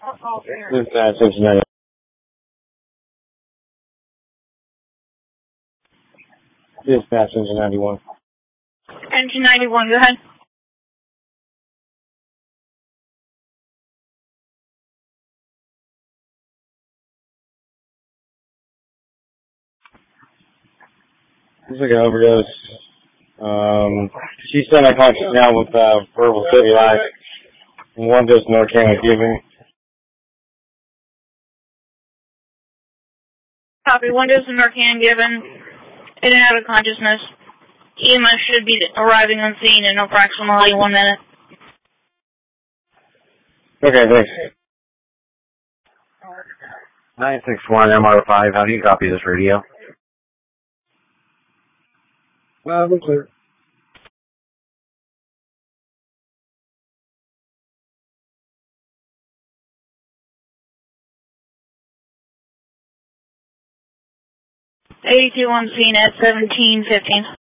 Dispatch, Cincinnati. Dispatch, engine 91. Engine 91, go ahead. Looks like an overdose. She's semi-conscious now with verbal stimuli. And one dose Narcan was given. Copy, one dose of Narcan given. In and out of consciousness. EMS should be arriving on scene in approximately 1 minute. Okay, thanks. 961 MR5, how do you copy this radio? We're clear. '82 on scene at 17:15.